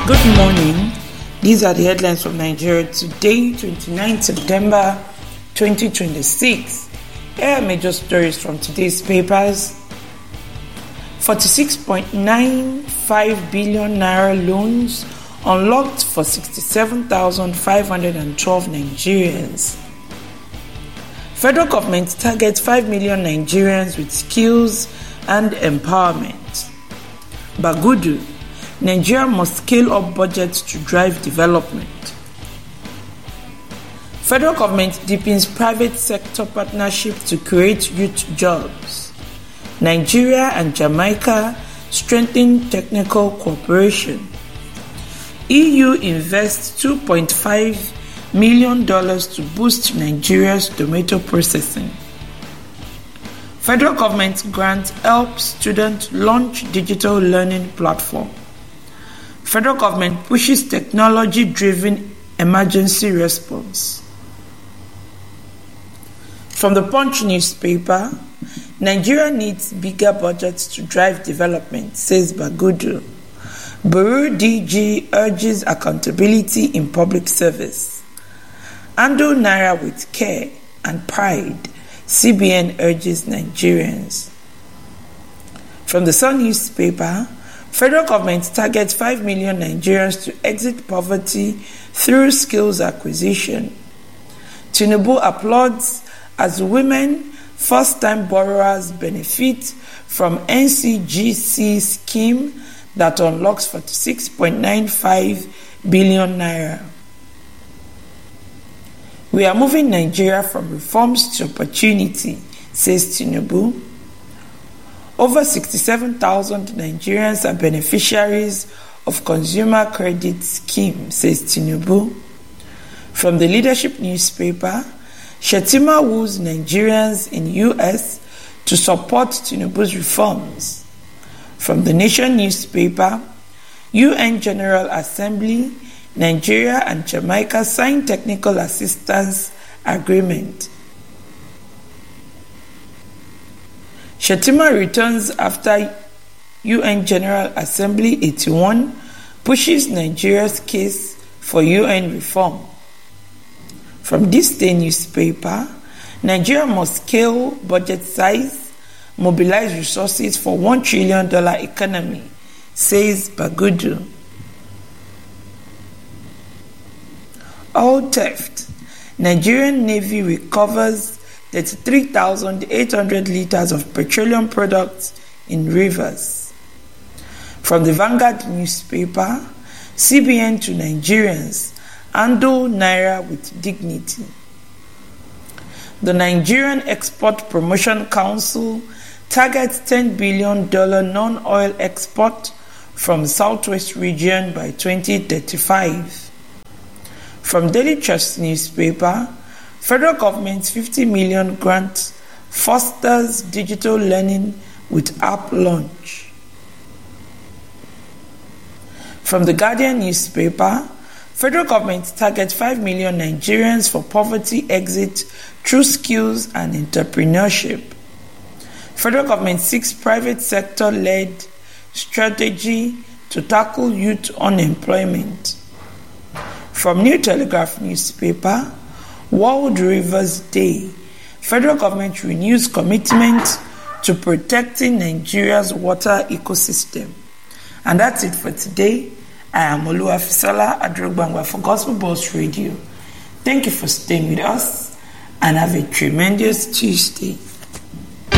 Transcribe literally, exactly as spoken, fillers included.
Good morning. These are the headlines from Nigeria today, twenty-ninth September twenty twenty-six. Here are major stories from today's papers. forty-six point nine five billion naira loans unlocked for sixty-seven thousand five hundred twelve Nigerians. Federal government targets five million Nigerians with skills and empowerment. Bagudu: Nigeria must scale up budgets to drive development. Federal government deepens private sector partnership to create youth jobs. Nigeria and Jamaica strengthen technical cooperation. E U invests two point five million dollars to boost Nigeria's tomato processing. Federal government grants help students launch digital learning platform. Federal government pushes technology-driven emergency response. From the Punch newspaper, Nigeria needs bigger budgets to drive development, says Bagudu. Bureau D G urges accountability in public service. Handle Naira with care and pride, C B N urges Nigerians. From the Sun newspaper, federal government targets five million Nigerians to exit poverty through skills acquisition. Tinubu applauds as women first-time borrowers benefit from N C G C scheme that unlocks forty-six point nine five billion naira. We are moving Nigeria from reforms to opportunity, says Tinubu. Over sixty-seven thousand Nigerians are beneficiaries of consumer credit scheme, says Tinubu. From the Leadership newspaper, Shettima woos Nigerians in U S to support Tinubu's reforms. From the Nation newspaper, U N General Assembly, Nigeria and Jamaica signed technical assistance agreement. Shettima returns after U N General Assembly eighty-one pushes Nigeria's case for U N reform. From this day newspaper, Nigeria must scale budget size, mobilize resources for one trillion dollars economy, says Bagudu. Oil theft. Nigerian Navy recovers thirty-three thousand eight hundred liters of petroleum products in rivers. From the Vanguard newspaper, C B N to Nigerians, handle Naira with dignity. The Nigerian Export Promotion Council targets ten billion dollars non-oil export from Southwest region by twenty thirty-five. From Daily Trust newspaper, federal government's fifty million grant fosters digital learning with app launch. From the Guardian newspaper, federal government targets five million Nigerians for poverty exit through skills and entrepreneurship. Federal government seeks private sector-led strategy to tackle youth unemployment. From New Telegraph newspaper, World Rivers Day, federal government renews commitment to protecting Nigeria's water ecosystem. And that's it for today. I am Oluwafisola Adrogbangwa for Gospel Boss Radio. Thank you for staying with us and have a tremendous Tuesday.